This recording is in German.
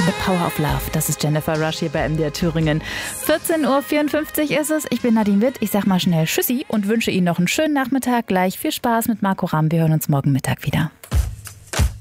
The Power of Love. Das ist Jennifer Rush hier bei MDR Thüringen. 14.54 Uhr ist es. Ich bin Nadine Witt. Ich sag mal schnell Tschüssi und wünsche Ihnen noch einen schönen Nachmittag. Gleich viel Spaß mit Marco Ramm. Wir hören uns morgen Mittag wieder.